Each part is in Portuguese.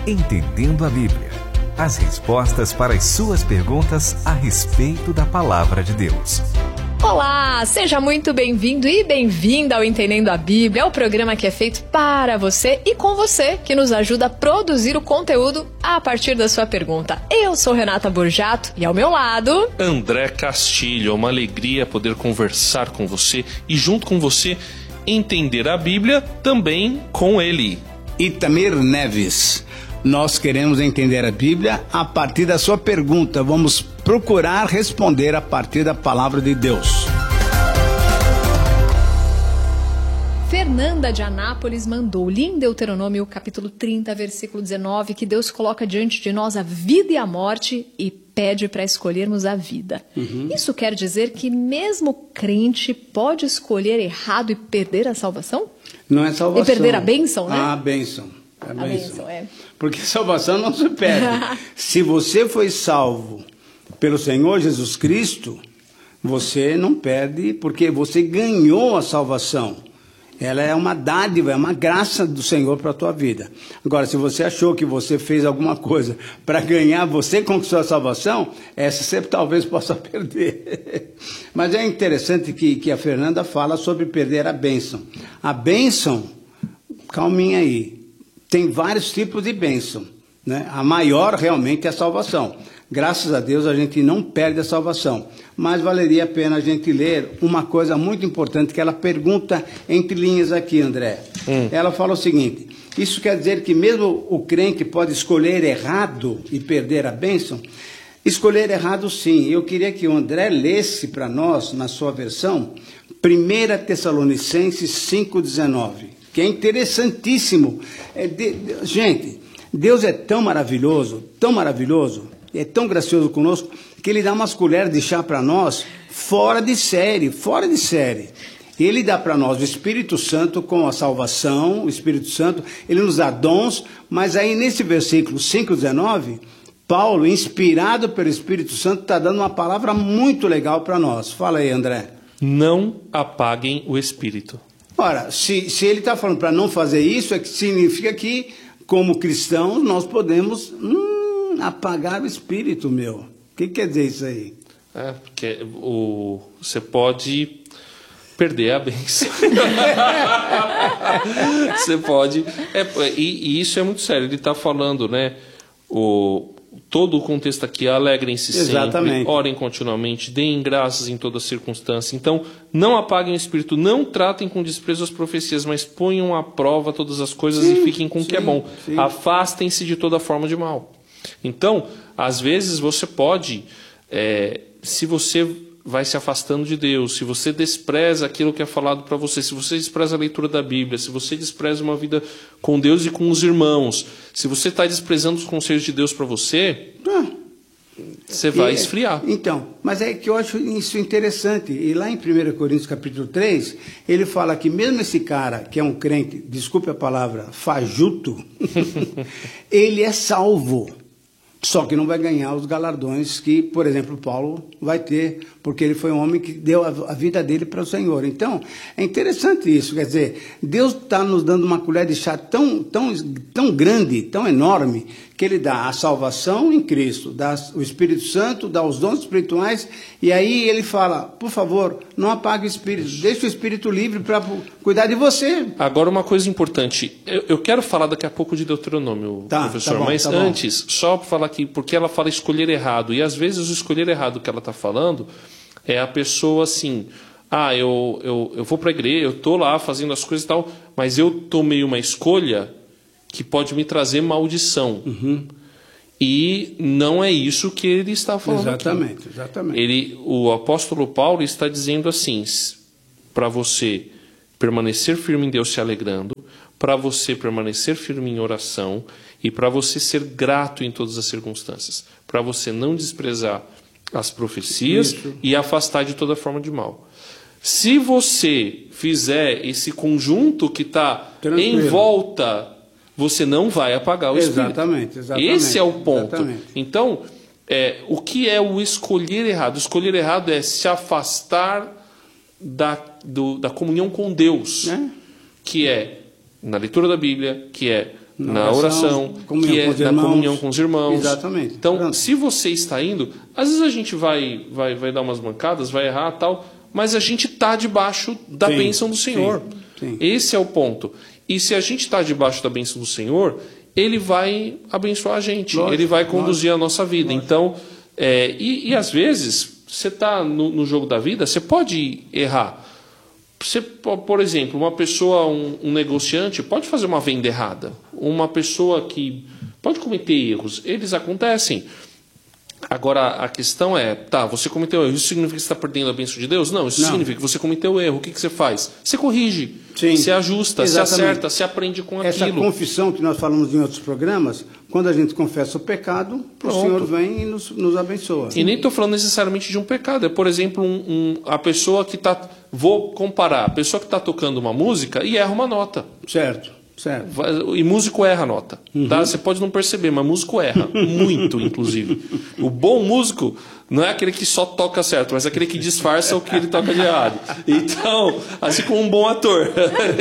Entendendo a Bíblia. As respostas para as suas perguntas a respeito da Palavra de Deus. Olá, seja muito bem-vindo e bem-vinda ao Entendendo a Bíblia, o programa que é feito para você e com você, que nos ajuda a produzir o conteúdo a partir da sua pergunta. Eu sou Renata Borjato e ao meu lado... André Castilho. É uma alegria poder conversar com você e junto com você entender a Bíblia também com ele. Itamir Neves. Nós queremos entender a Bíblia a partir da sua pergunta. Vamos procurar responder a partir da Palavra de Deus. Fernanda de Anápolis mandou-lhe em Deuteronômio capítulo 30, versículo 19, que Deus coloca diante de nós a vida e a morte e pede para escolhermos a vida. Isso quer dizer que mesmo crente pode escolher errado e perder a salvação? Não é salvação. E perder a bênção, né? A bênção. A bênção, é. Porque salvação não se perde. Se você foi salvo pelo Senhor Jesus Cristo, você não perde, porque você ganhou a salvação. Ela é uma dádiva, é uma graça do Senhor para a tua vida. Agora, se você achou que você fez alguma coisa para ganhar, você conquistou a salvação, essa você talvez possa perder. Mas é interessante que a Fernanda fala sobre perder a bênção. A bênção, calminha aí, tem vários tipos de bênção, né? A maior realmente é a salvação. Graças a Deus a gente não perde a salvação. Mas valeria a pena a gente ler uma coisa muito importante que ela pergunta entre linhas aqui, André. Ela fala o seguinte: isso quer dizer que mesmo o crente pode escolher errado e perder a bênção? Escolher errado, sim. Eu queria que o André lesse para nós, na sua versão, 1 Tessalonicenses 5,19. Que é interessantíssimo. Gente, Deus é tão maravilhoso, é tão gracioso conosco, que Ele dá umas colheres de chá para nós fora de série. Ele dá para nós o Espírito Santo com a salvação, o Espírito Santo, Ele nos dá dons, mas aí nesse versículo 5,19, Paulo, inspirado pelo Espírito Santo, está dando uma palavra muito legal para nós. Fala aí, André. Não apaguem o Espírito. Ora, se ele está falando para não fazer isso, é que significa que, como cristãos, nós podemos apagar o espírito, meu. O que quer dizer isso aí? Porque você pode perder a bênção. Você pode... E isso é muito sério. Ele está falando, né? Todo o contexto aqui: alegrem-se sempre, orem continuamente, deem graças em toda circunstância. Então, não apaguem o espírito, não tratem com desprezo as profecias, mas ponham à prova todas as coisas e fiquem com o que é bom. Afastem-se de toda forma de mal. Então, às vezes você pode, se você vai se afastando de Deus, se você despreza aquilo que é falado para você, se você despreza a leitura da Bíblia, se você despreza uma vida com Deus e com os irmãos, se você está desprezando os conselhos de Deus para você, você vai esfriar. Então, mas é que eu acho isso interessante. E lá em 1 Coríntios capítulo 3, ele fala que mesmo esse cara, que é um crente, desculpe a palavra, fajuto, ele é salvo. Só que não vai ganhar os galardões que, por exemplo, Paulo vai ter, porque ele foi um homem que deu a vida dele para o Senhor. Então, é interessante isso. Quer dizer, Deus está nos dando uma colher de chá tão grande, tão enorme, que Ele dá a salvação em Cristo, dá o Espírito Santo, dá os dons espirituais, e aí Ele fala: por favor, não apague o Espírito, deixe o Espírito livre para cuidar de você. Agora, uma coisa importante, eu quero falar daqui a pouco de Deuteronômio, professor, mas antes, só para falar aqui, porque ela fala escolher errado, e às vezes o escolher errado que ela está falando é a pessoa assim: eu vou para a igreja, eu estou lá fazendo as coisas e tal, mas eu tomei uma escolha que pode me trazer maldição. E não é isso que ele está falando. Exatamente. O apóstolo Paulo está dizendo assim: para você permanecer firme em Deus se alegrando, para você permanecer firme em oração e para você ser grato em todas as circunstâncias, para você não desprezar as profecias e afastar de toda forma de mal. Se você fizer esse conjunto que está em volta, você não vai apagar o espírito. Exatamente. Esse é o ponto. Então, o que é o escolher errado? O escolher errado é se afastar da comunhão com Deus, que é na leitura da Bíblia, que é na oração, que é na comunhão com os irmãos. Exatamente. Então, se você está indo, às vezes a gente vai dar umas mancadas, vai errar tal, mas a gente está debaixo da bênção do Senhor. Sim. Esse é o ponto. E se a gente está debaixo da bênção do Senhor, Ele vai abençoar a gente, lógico, Ele vai conduzir a nossa vida. Lógico. Então, e às vezes, você está no jogo da vida, você pode errar. Você, por exemplo, uma pessoa, um negociante, pode fazer uma venda errada. Uma pessoa que pode cometer erros, eles acontecem. Agora, a questão é, você cometeu erro, isso significa que você está perdendo a bênção de Deus? Não, isso significa que você cometeu erro. O que você faz? Você corrige, você ajusta, você acerta, você aprende com aquilo. Essa confissão que nós falamos em outros programas, quando a gente confessa o pecado, o Senhor vem e nos abençoa. E nem estou falando necessariamente de um pecado. É, por exemplo, a pessoa que está... Vou comparar. A pessoa que está tocando uma música e erra uma nota. Certo. E músico erra a nota. Tá? Você pode não perceber, mas músico erra. Muito, inclusive. O bom músico não é aquele que só toca certo, mas aquele que disfarça o que ele toca de errado. Então, assim como um bom ator.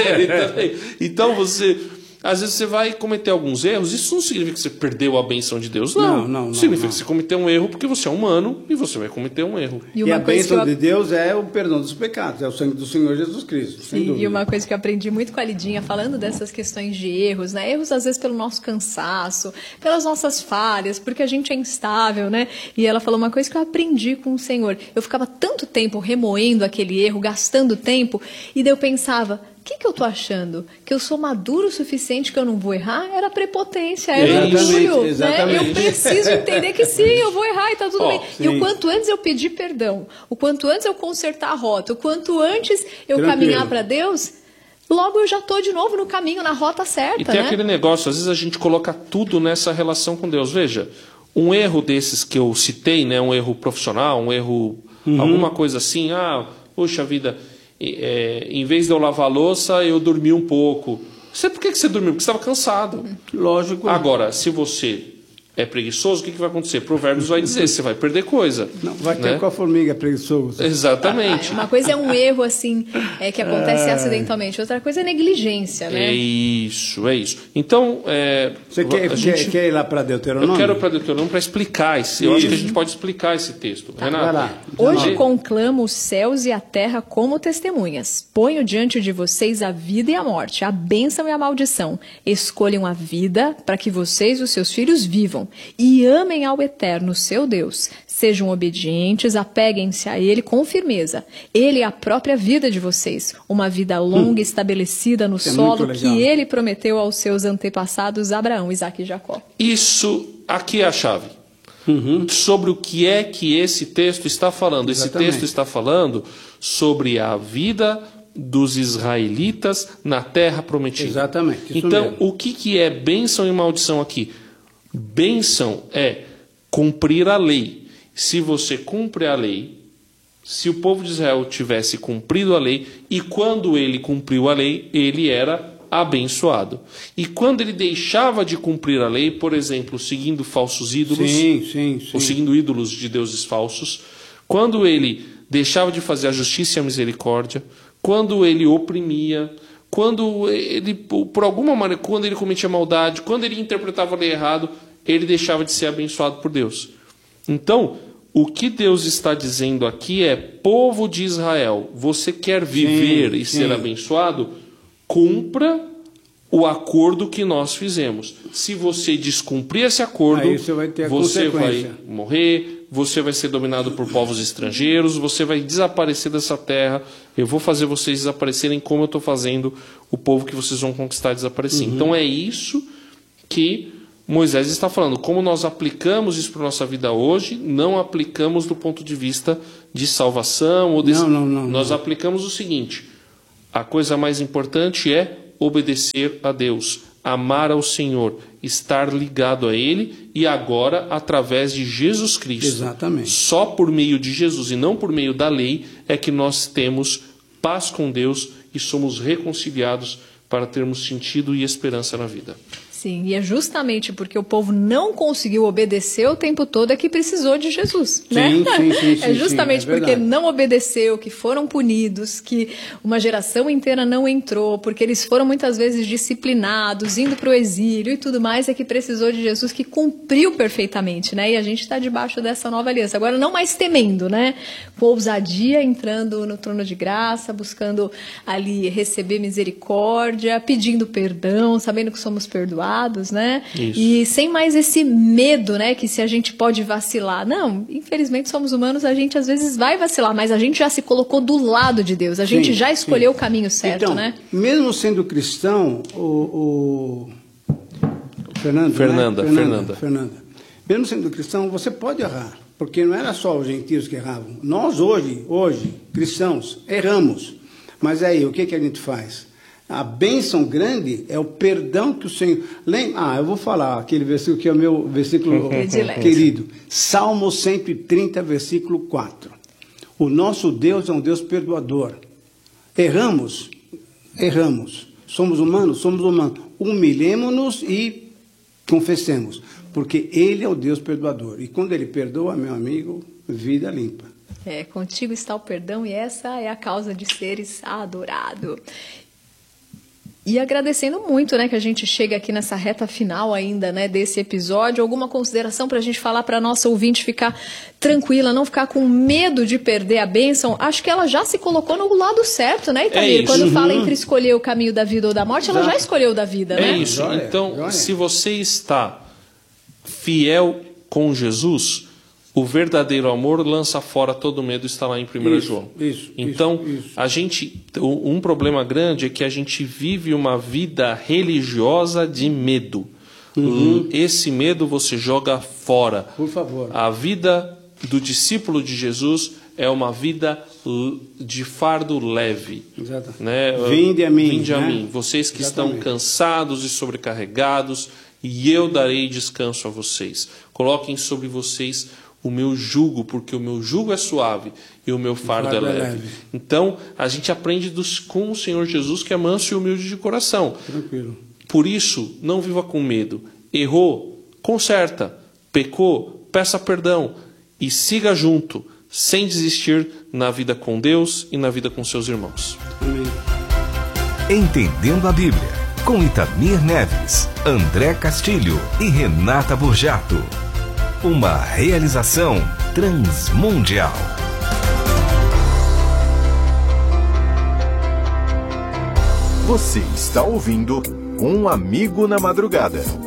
Então, às vezes você vai cometer alguns erros, isso não significa que você perdeu a bênção de Deus. Não. Significa que você cometeu um erro porque você é humano e você vai cometer um erro. E a bênção de Deus é o perdão dos pecados, é o sangue do Senhor Jesus Cristo. Sim, e uma coisa que eu aprendi muito com a Lidinha, falando dessas questões de erros, né? Erros às vezes pelo nosso cansaço, pelas nossas falhas, porque a gente é instável, né? E ela falou uma coisa que eu aprendi com o Senhor. Eu ficava tanto tempo remoendo aquele erro, gastando tempo, e daí eu pensava... O que eu estou achando? Que eu sou maduro o suficiente que eu não vou errar? Era prepotência, era orgulho. Né? Eu preciso entender que sim, eu vou errar e está tudo bem. Sim. E o quanto antes eu pedir perdão, o quanto antes eu consertar a rota, o quanto antes eu caminhar para Deus, logo eu já estou de novo no caminho, na rota certa. E tem aquele negócio, às vezes a gente coloca tudo nessa relação com Deus. Veja, um erro desses que eu citei, né, um erro profissional, um erro, alguma coisa assim, poxa vida... em vez de eu lavar a louça, eu dormi um pouco. Por que você dormiu? Porque você estava cansado. Lógico. Agora, se você é preguiçoso, o que vai acontecer? Provérbios vai dizer, você vai perder coisa. Não, vai ter com a formiga preguiçoso. Exatamente. Uma coisa é um erro, assim, que acontece acidentalmente. Outra coisa é negligência, né? É isso. Então, você quer ir lá para Deuteronômio? Eu quero para Deuteronômio para explicar isso. Eu acho que a gente pode explicar esse texto. Renata. Hoje conclamo os céus e a terra como testemunhas. Ponho diante de vocês a vida e a morte, a bênção e a maldição. Escolham a vida para que vocês e os seus filhos vivam. E amem ao Eterno, seu Deus. Sejam obedientes, apeguem-se a Ele com firmeza. Ele é a própria vida de vocês, uma vida longa estabelecida no solo que Ele prometeu aos seus antepassados Abraão, Isaque e Jacó. Isso aqui é a chave. Sobre o que é que esse texto está falando. Exatamente. Esse texto está falando sobre a vida dos israelitas na terra prometida. Exatamente. Então, mesmo. O que é bênção e maldição aqui? Bênção é cumprir a lei. Se você cumpre a lei, se o povo de Israel tivesse cumprido a lei, e quando ele cumpriu a lei, ele era abençoado. E quando ele deixava de cumprir a lei, por exemplo, seguindo falsos ídolos, ou seguindo ídolos de deuses falsos, quando ele deixava de fazer a justiça e a misericórdia, quando ele oprimia, quando ele, por alguma maneira, quando ele cometia maldade, quando ele interpretava a lei errado, ele deixava de ser abençoado por Deus. Então, o que Deus está dizendo aqui é: povo de Israel, você quer viver e ser abençoado? Cumpra o acordo que nós fizemos. Se você descumprir esse acordo, você vai morrer, você vai ser dominado por povos estrangeiros, você vai desaparecer dessa terra, eu vou fazer vocês desaparecerem como eu estou fazendo o povo que vocês vão conquistar desaparecer. Então é isso que Moisés está falando. Como nós aplicamos isso para a nossa vida hoje, não aplicamos do ponto de vista de salvação. Ou nós aplicamos o seguinte: a coisa mais importante é obedecer a Deus, amar ao Senhor, estar ligado a Ele, e agora através de Jesus Cristo. Exatamente. Só por meio de Jesus e não por meio da lei é que nós temos paz com Deus e somos reconciliados para termos sentido e esperança na vida. Sim. Sim, e é justamente porque o povo não conseguiu obedecer o tempo todo é que precisou de Jesus, né? Sim, é justamente porque não obedeceu, que foram punidos, que uma geração inteira não entrou, porque eles foram muitas vezes disciplinados, indo para o exílio e tudo mais, é que precisou de Jesus, que cumpriu perfeitamente, né? E a gente está debaixo dessa nova aliança. Agora, não mais temendo, né? Com ousadia, entrando no trono de graça, buscando ali receber misericórdia, pedindo perdão, sabendo que somos perdoados, né? Isso. E sem mais esse medo, né? Que se a gente pode vacilar. Não, infelizmente somos humanos, a gente às vezes vai vacilar, mas a gente já se colocou do lado de Deus, a gente já escolheu o caminho certo, então, né? Mesmo sendo cristão, Fernanda. Mesmo sendo cristão, você pode errar, porque não era só os gentios que erravam. Nós hoje, cristãos, erramos. Mas aí, o que a gente faz? A bênção grande é o perdão que o Senhor... eu vou falar aquele versículo que é o meu versículo querido. Salmo 130, versículo 4. O nosso Deus é um Deus perdoador. Erramos. Somos humanos. Humilhemos-nos e confessemos. Porque Ele é o Deus perdoador. E quando Ele perdoa, meu amigo, vida limpa. Contigo está o perdão e essa é a causa de seres adorado. E agradecendo muito, né, que a gente chega aqui nessa reta final ainda, né, desse episódio. Alguma consideração para a gente falar para a nossa ouvinte ficar tranquila, não ficar com medo de perder a bênção? Acho que ela já se colocou no lado certo, né, Itamir? Quando fala entre escolher o caminho da vida ou da morte, ela já escolheu da vida, né? É isso. Então, se você está fiel com Jesus, o verdadeiro amor lança fora todo medo, está lá em 1 João. Então, um problema grande é que a gente vive uma vida religiosa de medo. Esse medo você joga fora. Por favor. A vida do discípulo de Jesus é uma vida de fardo leve. Exato. Né? Vinde a mim. Vinde a mim. Vocês que estão cansados e sobrecarregados, e eu darei descanso a vocês. Coloquem sobre vocês o meu jugo, porque o meu jugo é suave e o meu fardo é leve. Então, a gente aprende com o Senhor Jesus, que é manso e humilde de coração. Tranquilo. Por isso, não viva com medo. Errou, conserta. Pecou, peça perdão. E siga junto, sem desistir na vida com Deus e na vida com seus irmãos. Amém. Entendendo a Bíblia, com Itamir Neves, André Castilho e Renata Burjato. Uma realização transmundial. Você está ouvindo Um Amigo na Madrugada.